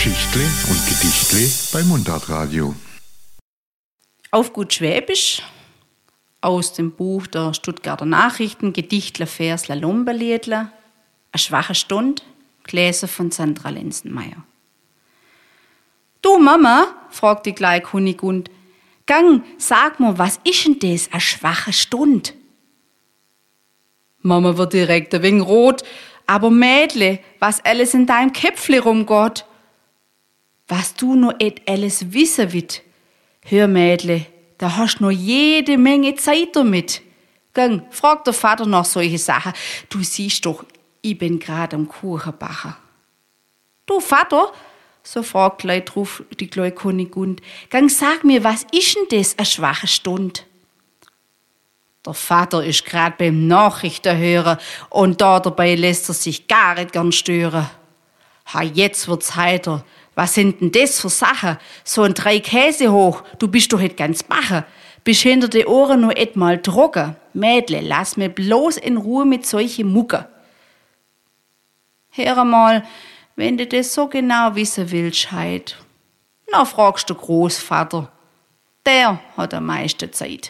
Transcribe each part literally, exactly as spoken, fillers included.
Geschichtle und Gedichtle bei Mundartradio. Auf gut Schwäbisch aus dem Buch der Stuttgarter Nachrichten, Gedichtler, Versler, Lomberliedler, eine schwache Stunde, gelesen von Sandra Lenzenmeier. Du Mama, fragt die gleich Kunigund, gang, sag mir, was ist denn das, eine schwache Stunde? Mama wird direkt ein wenig rot, aber Mädle, was alles in deinem Köpfle rumgeht. Was du noch et alles wissen willst. Hör Mädle, da hast du noch jede Menge Zeit damit. Gang, frag der Vater nach solche Sachen. Du siehst doch, ich bin gerade am Kuchenbacher. Du Vater, so fragt gleich drauf die kleine Kunigund, gang, sag mir, was ist denn das, eine schwache Stunde? Der Vater ist gerade beim Nachrichten hören und da dabei lässt er sich gar nicht gern stören. Ha, jetzt wird's heiter. Was sind denn das für Sachen? So ein drei Käse hoch, du bist doch nicht ganz bache. Bist hinter die Ohren nur etmal trocken. Mädle, lass mir bloß in Ruhe mit solche Mucke. Hör mal, wenn du das so genau wissen willst, heit, na fragst du Großvater. Der hat am meisten Zeit.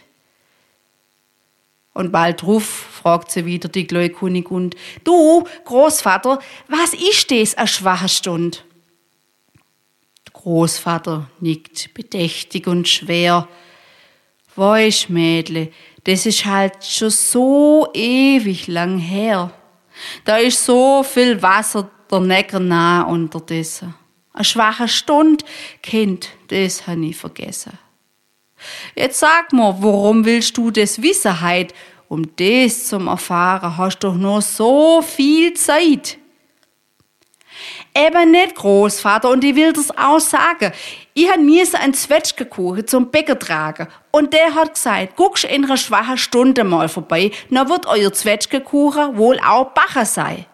Und bald drauf fragt sie wieder die kleine Kunigund, du, Großvater, was ist das, eine schwache Stunde? Der Großvater nickt bedächtig und schwer. Weisst, Mädle, das ist halt schon so ewig lang her. Da ist so viel Wasser der Neckar nah unterdessen. Eine schwache Stunde, Kind, das han ich vergessen. Jetzt sag mir, warum willst du das wissen heit? Um das zum Erfahren hast doch nur so viel Zeit. Eben nicht, Großvater, und ich will das auch sagen. Ich han mir einen Zwetschgenkuchen zum Bäcker tragen. Und der hat gesagt, guckst in einer schwachen Stunde mal vorbei, dann wird euer Zwetschgenkuchen wohl auch backen sein.